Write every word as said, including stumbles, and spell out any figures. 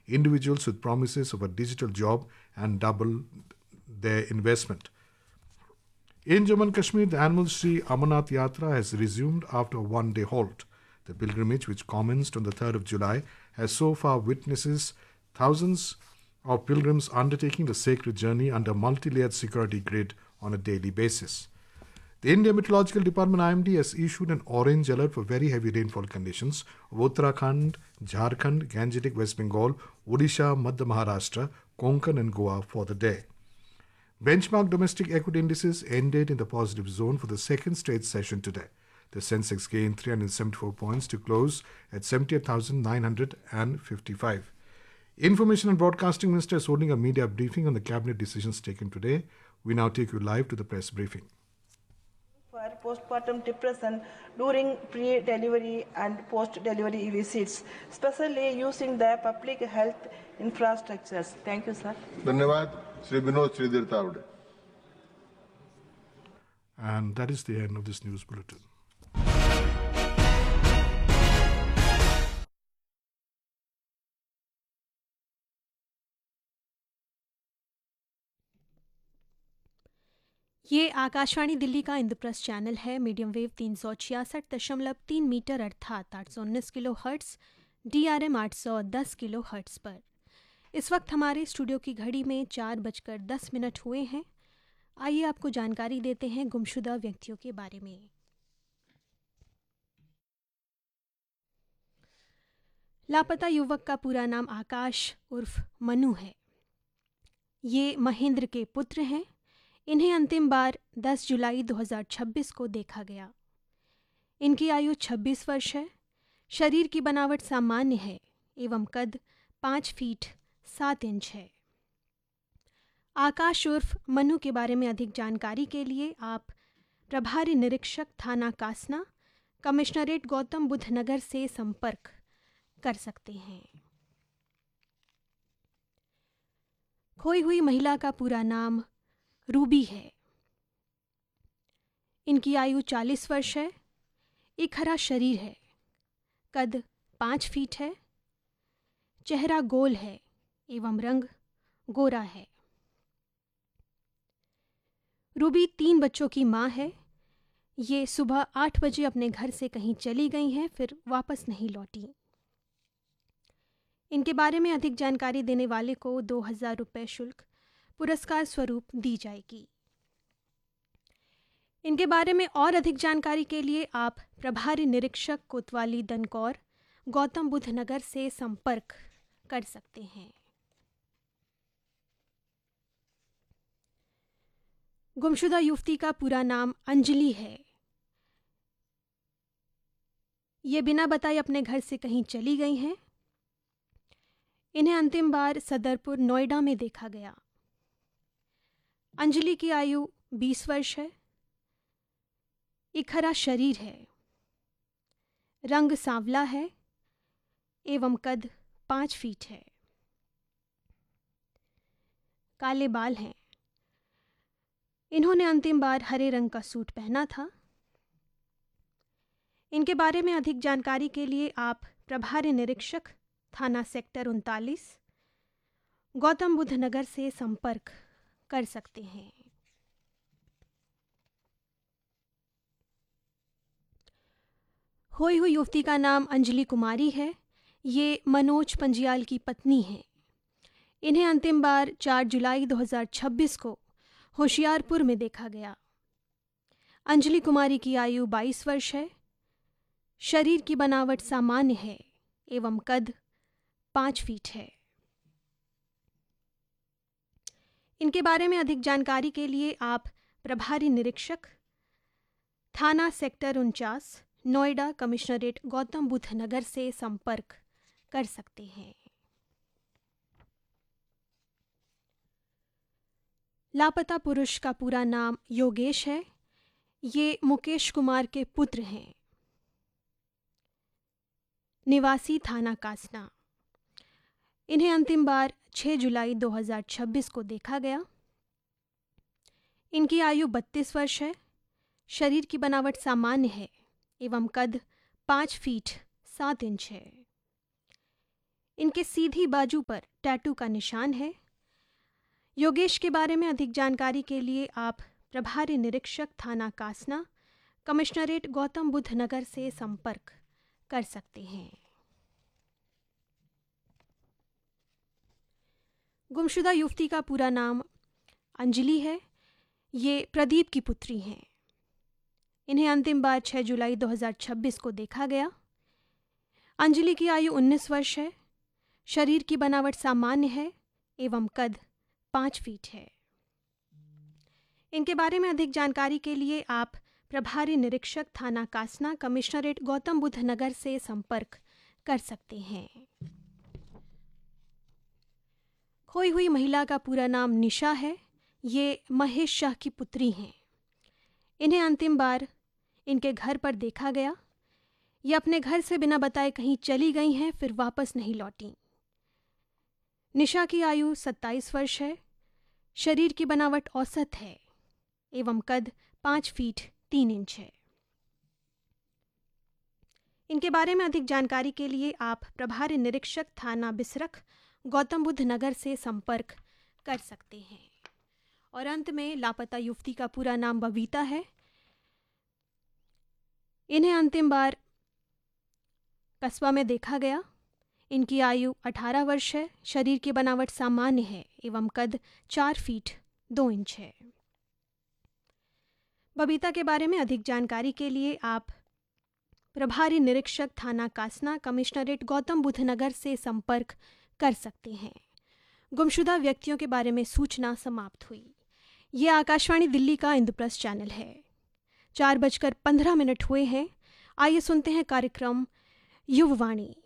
individuals with promises of a digital job and double their investment. In Jammu and Kashmir, the annual Sri Amarnath Yatra has resumed after a one-day halt. The pilgrimage, which commenced on the third of July, has so far witnesses thousands of pilgrims undertaking the sacred journey under multi-layered security grid on a daily basis. The India Meteorological Department I M D has issued an orange alert for very heavy rainfall conditions of Uttarakhand, Jharkhand, Gangetic West Bengal, Odisha, Madhya Maharashtra, Konkan and Goa for the day. Benchmark domestic equity indices ended in the positive zone for the second straight session today. The Sensex gained three hundred seventy-four points to close at seventy-eight thousand nine hundred fifty-five. Information and Broadcasting Minister is holding a media briefing on the cabinet decisions taken today. We now take you live to the press briefing. For postpartum depression during pre-delivery and post-delivery visits, especially using the public health infrastructures. Thank you, sir. धन्यवाद Shri Vinod Shridhar Tawde. And that is the end of this news bulletin. ये आकाशवाणी दिल्ली का Indraprastha channel है. Medium wave तीन सौ छियासठ दशमलव तीन metre अर्थात आठ सौ उन्नीस kilo hertz, D R M आठ सौ दस किलो हर्ट्स पर. इस वक्त हमारे स्टूडियो की घड़ी में चार बजकर दस मिनट हुए हैं. आइए आपको जानकारी देते हैं गुमशुदा व्यक्तियों के बारे में. लापता युवक का पूरा नाम आकाश उर्फ मनु है. ये महेंद्र के पुत्र हैं. इन्हें अंतिम बार दस जुलाई दो हज़ार छब्बीस को देखा गया. इनकी आयु छब्बीस वर्ष है. शरीर की बनावट सामान्य है एवं कद पाँच फीट सात इंच है. आकाश उर्फ मनु के बारे में अधिक जानकारी के लिए आप प्रभारी निरीक्षक थाना कासना, कमिश्नरेट गौतम बुद्ध नगर से संपर्क कर सकते हैं. खोई हुई महिला का पूरा नाम रूबी है. इनकी आयु चालीस वर्ष है. एक हरा शरीर है. कद पाँच फीट है. चेहरा गोल है एवं रंग गोरा है. रूबी तीन बच्चों की माँ है. ये सुबह आठ बजे अपने घर से कहीं चली गई हैं, फिर वापस नहीं लौटी. इनके बारे में अधिक जानकारी देने वाले को दो हजार रुपये शुल्क पुरस्कार स्वरूप दी जाएगी. इनके बारे में और अधिक जानकारी के लिए आप प्रभारी निरीक्षक कोतवाली दनकौर, गौतम बुद्ध नगर से संपर्क कर सकते हैं. गुमशुदा युवती का पूरा नाम अंजलि है. ये बिना बताए अपने घर से कहीं चली गई हैं. इन्हें अंतिम बार सदरपुर नोएडा में देखा गया. अंजलि की आयु बीस वर्ष है. एक हरा शरीर है. रंग सांवला है एवं कद पाँच फीट है. काले बाल हैं. इन्होंने अंतिम बार हरे रंग का सूट पहना था. इनके बारे में अधिक जानकारी के लिए आप प्रभारी निरीक्षक थाना सेक्टर उनतालीस, गौतम बुद्ध नगर से संपर्क कर सकते हैं. खोई हुई युवती का नाम अंजलि कुमारी है. ये मनोज पंजियाल की पत्नी हैं. इन्हें अंतिम बार चार जुलाई दो हज़ार छब्बीस को होशियारपुर में देखा गया. अंजलि कुमारी की आयु बाईस वर्ष है. शरीर की बनावट सामान्य है एवं कद पाँच फीट है. इनके बारे में अधिक जानकारी के लिए आप प्रभारी निरीक्षक थाना सेक्टर उनचास, नोएडा, कमिश्नरेट गौतम बुद्ध नगर से संपर्क कर सकते हैं. लापता पुरुष का पूरा नाम योगेश है. ये मुकेश कुमार के पुत्र हैं. निवासी थाना कासना. इन्हें अंतिम बार छह जुलाई दो हज़ार छब्बीस को देखा गया. इनकी आयु बत्तीस वर्ष है. शरीर की बनावट सामान्य है एवं कद पाँच फीट सात इंच है. इनके सीधी बाजू पर टैटू का निशान है। योगेश के बारे में अधिक जानकारी के लिए आप प्रभारी निरीक्षक थाना कासना, कमिश्नरेट गौतम बुद्ध नगर से संपर्क कर सकते हैं। गुमशुदा युवती का पूरा नाम अंजलि है। ये प्रदीप की पुत्री हैं। इन्हें अंतिम बार छह जुलाई दो हज़ार छब्बीस को देखा गया। अंजलि की आयु उन्नीस वर्ष है। शरीर की बनावट सामान्य है एवं कद पाँच फीट है। इनके बारे में अधिक जानकारी के लिए आप प्रभारी निरीक्षक थाना कासना, कमिश्नरेट गौतम बुद्ध नगर से संपर्क कर सकते हैं। खोई हुई महिला का पूरा नाम निशा है। ये महेश शाह की पुत्री हैं। इन्हें अंतिम बार इनके घर पर देखा गया। ये अपने घर से बिना बताए कहीं चली गई हैं, फिर वापस नहीं लौटी। निशा की आयु सत्ताईस वर्ष है। शरीर की बनावट औसत है एवं कद पाँच फीट तीन इंच है। इनके बारे में अधिक जानकारी के लिए आप प्रभारी निरीक्षक थाना बिसरख, गौतम बुद्ध नगर से संपर्क कर सकते हैं। और अंत में लापता युवती का पूरा नाम बबीता है। इन्हें अंतिम बार कस्बा में देखा गया। इनकी आयु अठारह वर्ष है। शरीर की बनावट सामान्य है एवं कद चार फीट दो इंच है। बबीता के बारे में अधिक जानकारी के लिए आप प्रभारी निरीक्षक थाना कासना, कमिश्नरेट गौतम बुद्ध नगर से संपर्क कर सकते हैं। गुमशुदा व्यक्तियों के बारे में सूचना समाप्त हुई। ये आकाशवाणी दिल्ली का इंद्रप्रस्थ चैनल है। चार बजकर पंद्रह मिनट हुए हैं। आइए सुनते हैं कार्यक्रम युववाणी।